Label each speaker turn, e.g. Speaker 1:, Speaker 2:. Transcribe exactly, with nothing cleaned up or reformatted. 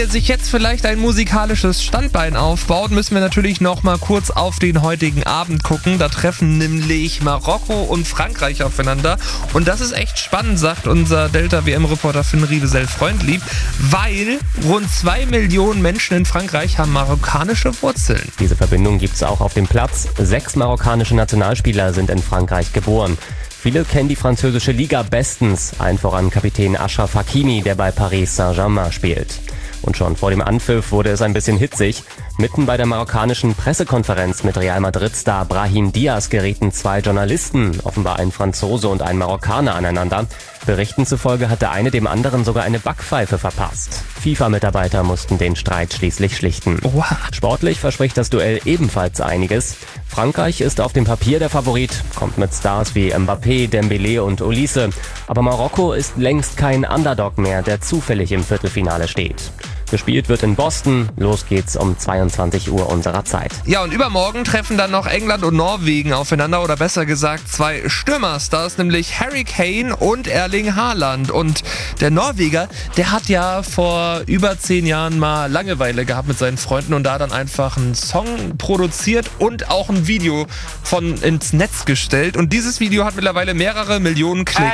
Speaker 1: sich jetzt vielleicht ein musikalisches Standbein aufbaut, müssen wir natürlich noch mal kurz auf den heutigen Abend gucken. Da treffen nämlich Marokko und Frankreich aufeinander. Und das ist echt spannend, sagt unser Delta-W M-Reporter Finn Riebesell-Freundlieb, weil rund zwei Millionen Menschen in Frankreich haben marokkanische Wurzeln.
Speaker 2: Diese Verbindung gibt es auch auf dem Platz. Sechs marokkanische Nationalspieler sind in Frankreich geboren. Viele kennen die französische Liga bestens, allen voran Kapitän Achraf Hakimi, der bei Paris Saint-Germain spielt. Und schon vor dem Anpfiff wurde es ein bisschen hitzig. Mitten bei der marokkanischen Pressekonferenz mit Real Madrid-Star Brahim Diaz gerieten zwei Journalisten, offenbar ein Franzose und ein Marokkaner, aneinander. Berichten zufolge hat der eine dem anderen sogar eine Backpfeife verpasst. FIFA-Mitarbeiter mussten den Streit schließlich schlichten.
Speaker 1: Oha.
Speaker 2: Sportlich verspricht das Duell ebenfalls einiges. Frankreich ist auf dem Papier der Favorit, kommt mit Stars wie Mbappé, Dembélé und Olise. Aber Marokko ist längst kein Underdog mehr, der zufällig im Viertelfinale steht. Gespielt wird in Boston. Los geht's um zweiundzwanzig Uhr unserer Zeit.
Speaker 1: Ja, und übermorgen treffen dann noch England und Norwegen aufeinander, oder besser gesagt zwei Stürmerstars, nämlich Harry Kane und Erling Haaland. Und der Norweger, der hat ja vor über zehn Jahren mal Langeweile gehabt mit seinen Freunden und da dann einfach einen Song produziert und auch ein Video von ins Netz gestellt. Und dieses Video hat mittlerweile mehrere Millionen Klicks.